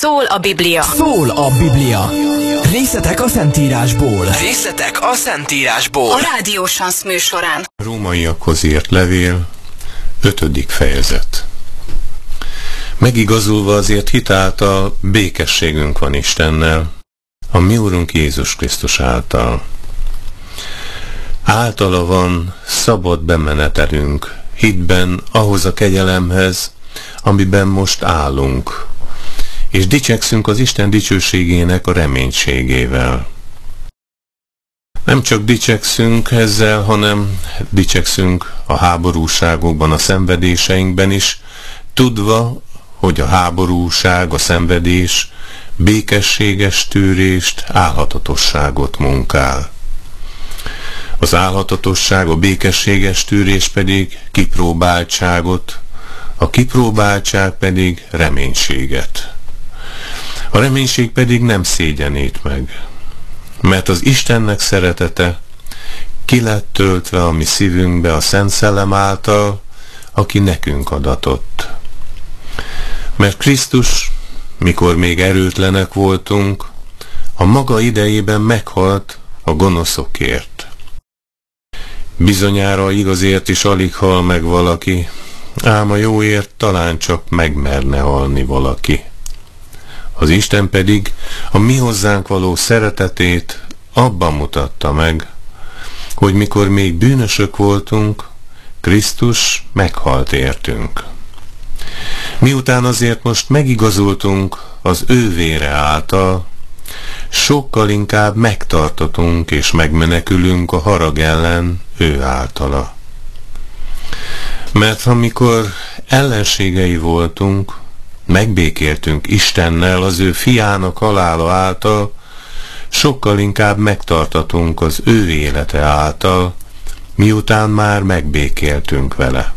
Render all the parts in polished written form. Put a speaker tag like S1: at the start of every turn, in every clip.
S1: Szól a Biblia.
S2: Szól a Biblia. Részletek a Szentírásból.
S3: Részletek a Szentírásból.
S1: A Rádió Sansz műsorán.
S4: Rómaiakhoz írt levél, 5. fejezet. Megigazulva azért hitáltal békességünk van Istennel, a mi Úrunk Jézus Krisztus által. Általa van szabad bemenetelünk hitben ahhoz a kegyelemhez, amiben most állunk, és dicsekszünk az Isten dicsőségének a reménységével. Nem csak dicsekszünk ezzel, hanem dicsekszünk a háborúságokban, a szenvedéseinkben is, tudva, hogy a háborúság, a szenvedés békességes tűrést, álhatatosságot munkál. Az álhatatosság, a békességes tűrés pedig kipróbáltságot, a kipróbáltság pedig reménységet. A reménység pedig nem szégyenít meg, mert az Istennek szeretete ki lett töltve a mi szívünkbe a Szent Szellem által, aki nekünk adatott. Mert Krisztus, mikor még erőtlenek voltunk, a maga idejében meghalt a gonoszokért. Bizonyára igazért is alig hal meg valaki, ám a jóért talán csak megmerne halni valaki. Az Isten pedig a mi hozzánk való szeretetét abban mutatta meg, hogy mikor még bűnösök voltunk, Krisztus meghalt értünk. Miután azért most megigazultunk az ő vére által, sokkal inkább megtartatunk és megmenekülünk a harag ellen ő általa. Mert ha mikor ellenségei voltunk, megbékéltünk Istennel az ő fiának halála által, sokkal inkább megtartatunk az ő élete által, miután már megbékéltünk vele.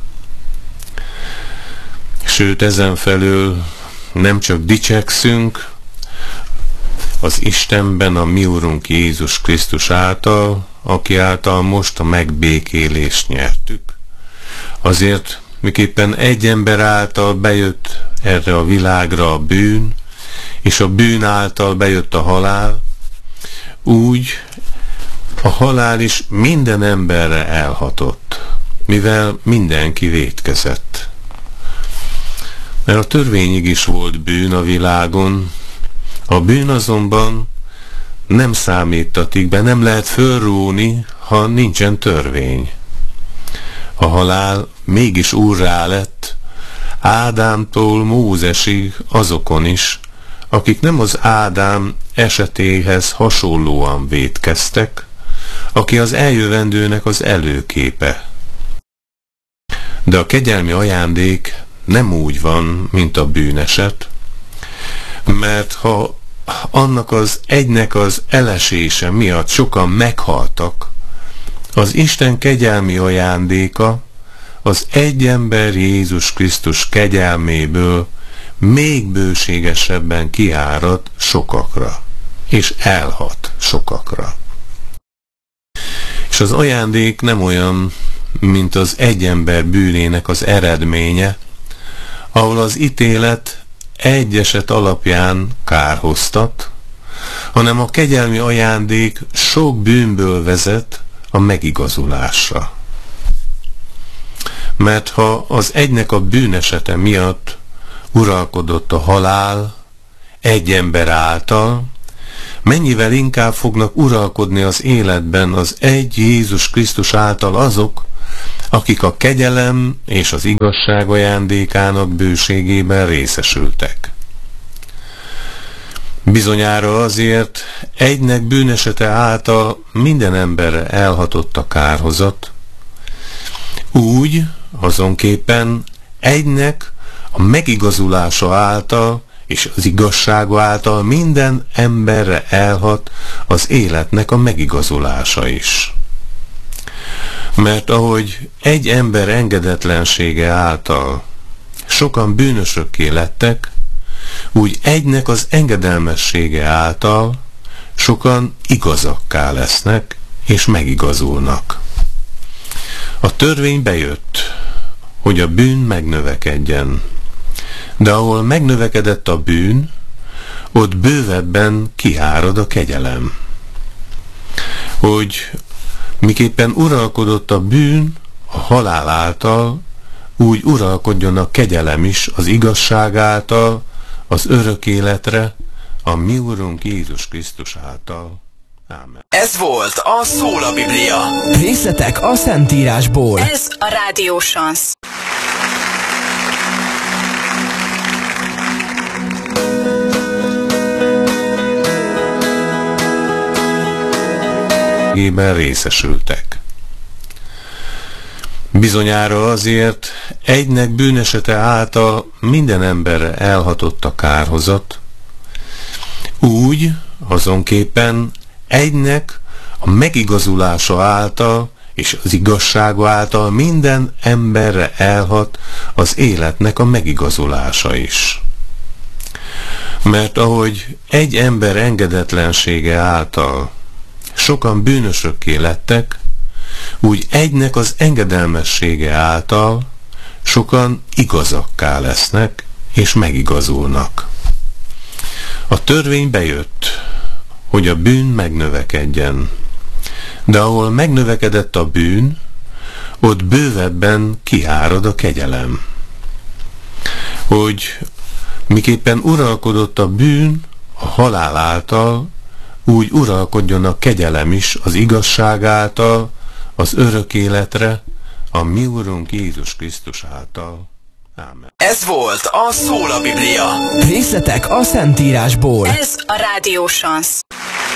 S4: Sőt, ezenfelől nem csak dicsekszünk az Istenben a mi Úrunk Jézus Krisztus által, aki által most a megbékélést nyertük. Azért, miképpen egy ember által bejött erre a világra a bűn, és a bűn által bejött a halál, úgy a halál is minden emberre elhatott, mivel mindenki vétkezett. Mert a törvényig is volt bűn a világon, a bűn azonban nem számítatik be, nem lehet fölróni, ha nincsen törvény. A halál mégis úrrá lett Ádámtól Mózesig azokon is, akik nem az Ádám esetéhez hasonlóan vétkeztek, aki az eljövendőnek az előképe. De a kegyelmi ajándék nem úgy van, mint a bűneset, mert ha annak az egynek az elesése miatt sokan meghaltak, az Isten kegyelmi ajándéka az egy ember Jézus Krisztus kegyelméből még bőségesebben kiárad sokakra, és elhat sokakra. És az ajándék nem olyan, mint az egy ember bűnének az eredménye, ahol az ítélet egy eset alapján kárhoztat, hanem a kegyelmi ajándék sok bűnből vezet a megigazulásra. Mert ha az egynek a bűnesete miatt uralkodott a halál egy ember által, mennyivel inkább fognak uralkodni az életben az egy Jézus Krisztus által azok, akik a kegyelem és az igazság ajándékának bőségében részesültek. Bizonyára azért egynek bűnesete által minden emberre elhatott a kárhozat, úgy azonképpen egynek a megigazulása által és az igazsága által minden emberre elhat az életnek a megigazulása is. Mert ahogy egy ember engedetlensége által sokan bűnösökké lettek, úgy egynek az engedelmessége által sokan igazakká lesznek és megigazulnak. A törvény bejött, hogy a bűn megnövekedjen, de ahol megnövekedett a bűn, ott bővebben kiárad a kegyelem. Hogy miképpen uralkodott a bűn a halál által, úgy uralkodjon a kegyelem is az igazság által, az örök életre, a mi Urunk Jézus Krisztus által. Ámen.
S3: Ez volt a Szól a Biblia.
S2: Részletek a Szentírásból.
S1: Ez a Rádió Sansz.
S4: Részesültek. Bizonyára azért egynek bűnesete által minden emberre elhatott a kárhozat, úgy azonképpen egynek a megigazulása által és az igazsága által minden emberre elhat az életnek a megigazulása is. Mert ahogy egy ember engedetlensége által sokan bűnösökké lettek, úgy egynek az engedelmessége által sokan igazakká lesznek és megigazulnak. A törvény bejött, hogy a bűn megnövekedjen, de ahol megnövekedett a bűn, ott bővebben kiárad a kegyelem. Hogy miképpen uralkodott a bűn a halál által, úgy uralkodjon a kegyelem is az igazság által, az örök életre, a mi Urunk Jézus Krisztus által. Ámen.
S3: Ez volt a Szól a Biblia.
S2: Részletek a Szentírásból.
S1: Ez a Rádió Sansz.